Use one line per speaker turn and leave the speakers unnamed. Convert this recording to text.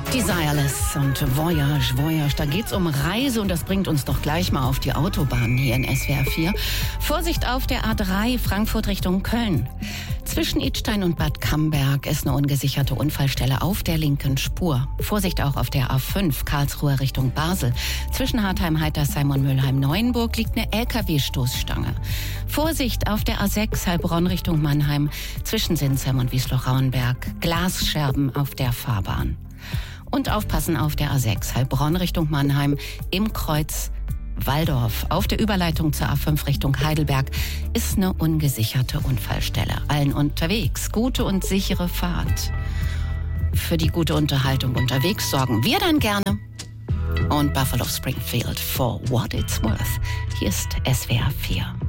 Desireless und Voyage, Voyage. Da geht's um Reise und das bringt uns doch gleich mal auf die Autobahn hier in SWR 4. Vorsicht auf der A3 Frankfurt Richtung Köln. Zwischen Idstein und Bad Camberg ist eine ungesicherte Unfallstelle auf der linken Spur. Vorsicht auch auf der A5 Karlsruhe Richtung Basel. Zwischen Hartheim, Heitersheim und Mülheim-Neuenburg liegt eine LKW-Stoßstange. Vorsicht auf der A6 Heilbronn Richtung Mannheim. Zwischen Sinsheim und Wiesloch-Rauenberg. Glasscherben auf der Fahrbahn. Und aufpassen auf der A6 Heilbronn Richtung Mannheim im Kreuz Walldorf. Auf der Überleitung zur A5 Richtung Heidelberg ist eine ungesicherte Unfallstelle. Allen unterwegs gute und sichere Fahrt. Für die gute Unterhaltung unterwegs sorgen wir dann gerne. Und Buffalo Springfield, for what it's worth. Hier ist SWR 4.